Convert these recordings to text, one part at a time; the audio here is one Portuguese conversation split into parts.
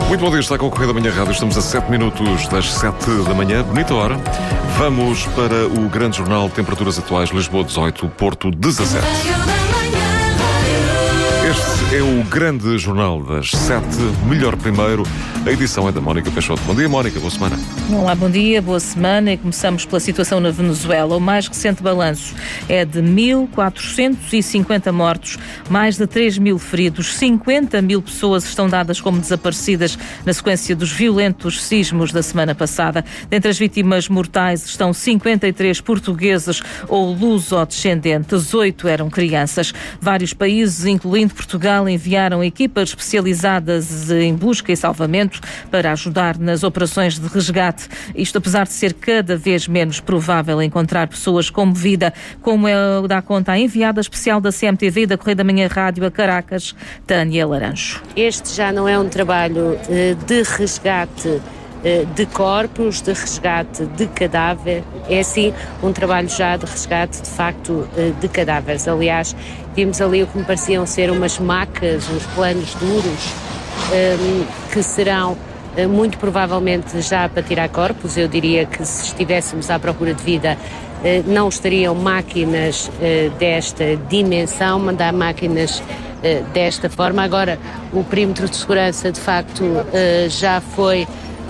Muito bom dia, está com o Correio da Manhã Rádio. Estamos a 7 minutos das 7 da manhã. Bonita hora. Vamos para o grande jornal Temperaturas Atuais. Lisboa 18, Porto 17. Este é o grande jornal das 7. Melhor primeiro. A edição é da Mónica Peixoto. Bom dia, Mónica. Boa semana. Olá, bom dia, boa semana. E começamos pela situação na Venezuela. O mais recente balanço é de 1.450 mortos, mais de 3.000 feridos. 50.000 pessoas estão dadas como desaparecidas na sequência dos violentos sismos da semana passada. Dentre as vítimas mortais estão 53 portugueses ou luso-descendentes. 8 eram crianças. Vários países, incluindo Portugal, enviaram equipas especializadas em busca e salvamento para ajudar nas operações de resgate. Isto apesar de ser cada vez menos provável encontrar pessoas com vida, como dá conta a enviada especial da CMTV e da Correio da Manhã Rádio a Caracas, Tânia Laranjo. Este já não é um trabalho de resgate de corpos, de resgate de cadáver, é sim um trabalho já de resgate de facto de cadáveres. Aliás, vimos ali o que me pareciam ser umas macas, uns planos duros, que serão muito provavelmente já para tirar corpos. Eu diria que se estivéssemos à procura de vida, não estariam máquinas desta dimensão, mandar máquinas desta forma. Agora, o perímetro de segurança de facto já foi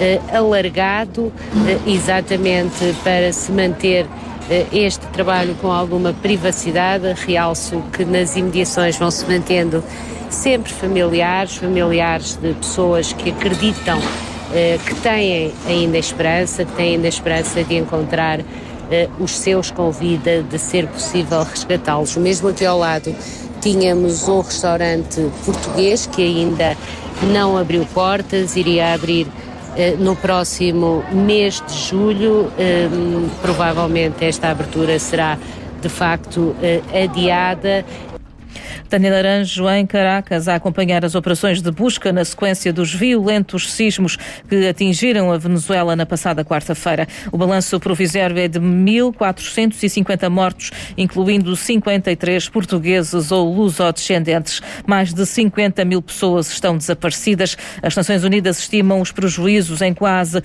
alargado exatamente para se manter este trabalho com alguma privacidade. Realço que nas imediações vão se mantendo sempre familiares de pessoas que acreditam que têm ainda esperança, de encontrar os seus com vida, de ser possível resgatá-los. Mesmo aqui ao lado tínhamos um restaurante português que ainda não abriu portas, iria abrir no próximo mês de julho. Provavelmente esta abertura será de facto adiada. Tânia Laranjo em Caracas a acompanhar as operações de busca na sequência dos violentos sismos que atingiram a Venezuela na passada quarta-feira. O balanço provisório é de 1.450 mortos, incluindo 53 portugueses ou luso-descendentes. Mais de 50.000 pessoas estão desaparecidas. As Nações Unidas estimam os prejuízos em quase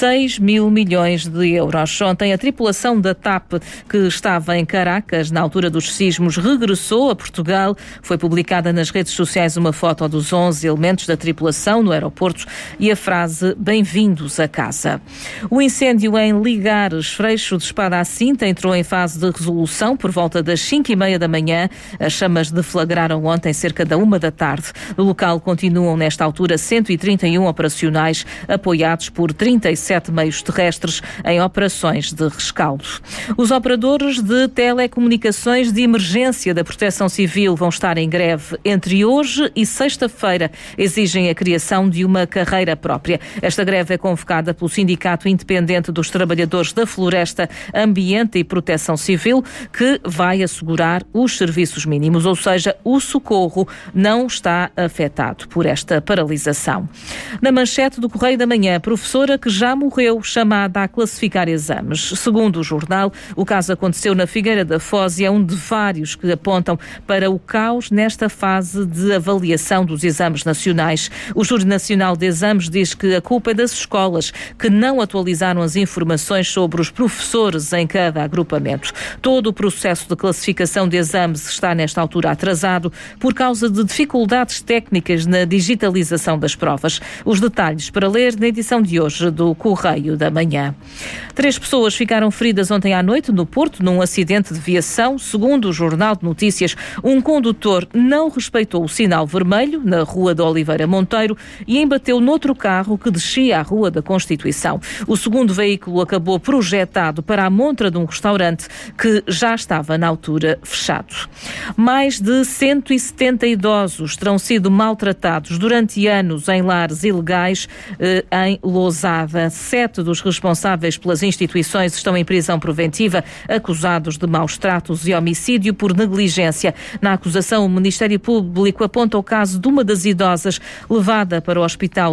6.000 milhões de euros. Ontem, a tripulação da TAP, que estava em Caracas na altura dos sismos, regressou a Portugal. Foi publicada nas redes sociais uma foto dos 11 elementos da tripulação no aeroporto e a frase "Bem-vindos a casa". O incêndio em Ligares, Freixo de Espada à Cinta, entrou em fase de resolução por volta das 5h30 da manhã. As chamas deflagraram ontem cerca da 1 da tarde. No local continuam nesta altura 131 operacionais, apoiados por 37 meios terrestres em operações de rescaldo. Os operadores de telecomunicações de emergência da Proteção Civil vão estar em greve entre hoje e sexta-feira. Exigem a criação de uma carreira própria. Esta greve é convocada pelo Sindicato Independente dos Trabalhadores da Floresta, Ambiente e Proteção Civil, que vai assegurar os serviços mínimos, ou seja, o socorro não está afetado por esta paralisação. Na manchete do Correio da Manhã, professora que já morreu, chamada a classificar exames. Segundo o jornal, o caso aconteceu na Figueira da Foz e é um de vários que apontam para o caos nesta fase de avaliação dos exames nacionais. O Júri Nacional de Exames diz que a culpa é das escolas, que não atualizaram as informações sobre os professores em cada agrupamento. Todo o processo de classificação de exames está nesta altura atrasado por causa de dificuldades técnicas na digitalização das provas. Os detalhes para ler na edição de hoje do Correio da Manhã. 3 pessoas ficaram feridas ontem à noite no Porto num acidente de viação. Segundo o Jornal de Notícias, um condutor não respeitou o sinal vermelho na Rua de Oliveira Monteiro e embateu noutro carro que descia à Rua da Constituição. O segundo veículo acabou projetado para a montra de um restaurante que já estava na altura fechado. Mais de 170 idosos terão sido maltratados durante anos em lares ilegais em Lousada. 7 dos responsáveis pelas instituições estão em prisão preventiva, acusados de maus tratos e homicídio por negligência. Na acusação, o Ministério Público aponta o caso de uma das idosas levada para o hospital